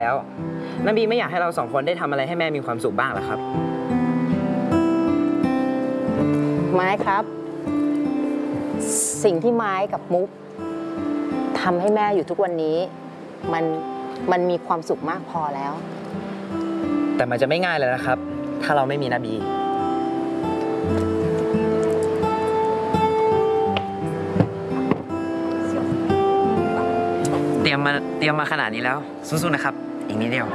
แล้วนบีไม่อยากให้เรา2 คนได้ทำอะไรให้แม่มีความสุขบ้างหรอครับไม้ครับ สิ่งที่ไม้กับมุกทำให้แม่อยู่ทุกวันนี้มันมีความสุขมากพอแล้วแต่มันจะไม่ง่ายเลยนะครับถ้าเราไม่มีนบีเตรียมมาขนาดนี้แล้วสู้ๆนะครับอีกนิดเดียว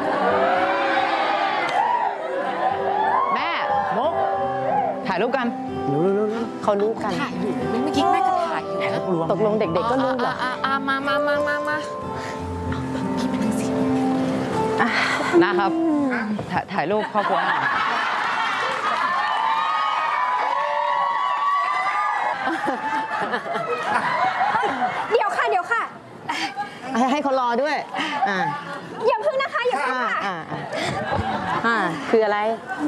แม่มุกถ่ายรูปกันเขารู้กันถ่ายอยู่เมื่อกี้แม่ก็ถ่ายอยู่นะตกลงเด็กๆก็รู้เหรอมาพี่ไม่ต้องเสียนะครับถ่ายรูปครอบครัวเดี๋ยวค่ะให้เขารอด้วยอย่าพึ่งนะคะอย่าพึ่งค่ะคืออะไร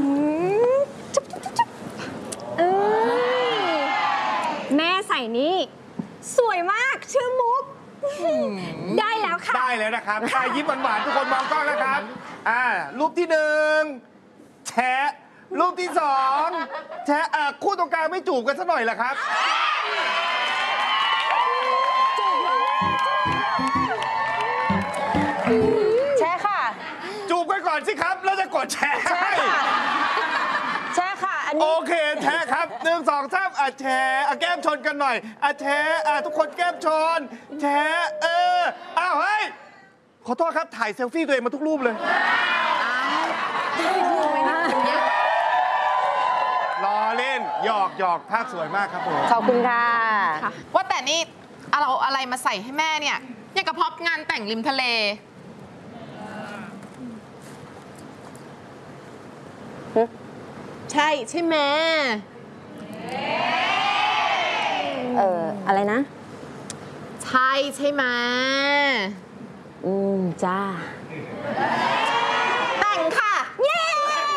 แม่ใส่นี่สวยมากชื่อมุกได้แล้วค่ะได้แล้วนะครับถ่ายยิ้มหวานๆทุกคนมองกล้องนะครับรูปที่1แชะรูปที่2แชะคู่ตรงกลางไม่จูบกันสักหน่อยเหรอครับแชร์ค่ะจูบกันก่อนสิครับแล้วจะกดแชร์แชร์ค่ะอันนี้โอเคแชร์ครับ1 2 3แชร์แก้มชนกันหน่อยแชร์ทุกคนแก้มชนแชร์อ้าวเฮ้ยขอโทษครับถ่ายเซลฟี่ตัวเองมาทุกรูปเลยล้อเล่นหยอกภาพสวยมากครับผมขอบคุณค่ะว่าแต่นี่เราอะไรมาใส่ให้แม่เนี่ยยังกระพอบงานแต่งริมทะเลใช่ไหมอะไรนะใช่ไหมจ้าแต่งค่ะเย้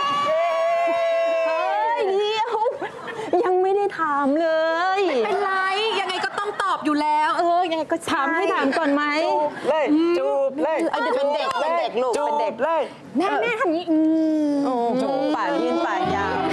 เดี๋ยวยังไม่ได้ถามเลยไม่เป็นไรยังไงก็ต้องตอบอยู่แล้วยังไงก็ถามให้ถามก่อนไหมจูบเลยเป็นเด็กลูกเป็นเด็กเลยแม่ทำนี้โอ้โหปากยืนปากยาว